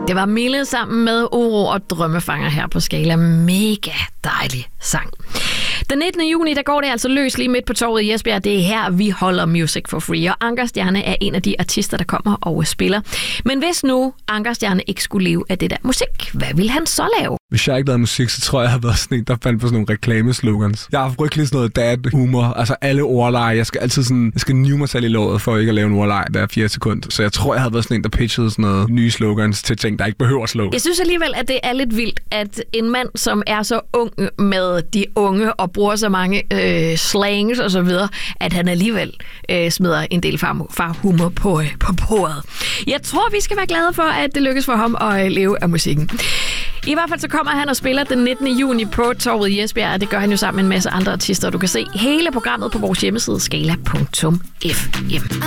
Det var Mille sammen med Uro og Drømmefanger her på Skala. Mega dejlig sang. Den 19. juni, der går det altså løs lige midt på torvet i Esbjerg. Det er her, vi holder Music for Free. Og Ankerstjerne er en af de artister, der kommer og spiller. Men hvis nu Ankerstjerne ikke skulle leve af det der musik, hvad ville han så lave? Hvis jeg ikke lavede musik, så tror jeg har været sådan en, der fandt på sådan nogle reklameslogans. Jeg har frygtelig sådan noget dad-humor. Altså alle ordleje. Jeg skal nive mig selv i låret for ikke at lave en ordleje hver 4 sekunder. Så jeg tror, jeg har været sådan en, der pitchede sådan noget nye slogans til ting, der ikke behøver slogan. Jeg synes alligevel, at det er lidt vildt, at en mand, som er så ung med de unge og bruger så mange slangs og så videre, at han alligevel smider en del farhumor på bordet. Jeg tror, vi skal være glade for, at det lykkes for ham at leve af musikken. I hvert fald så kommer han og spiller den 19. juni på torvet i Esbjerg, og det gør han jo sammen med en masse andre artister. Du kan se hele programmet på vores hjemmeside skala.fm.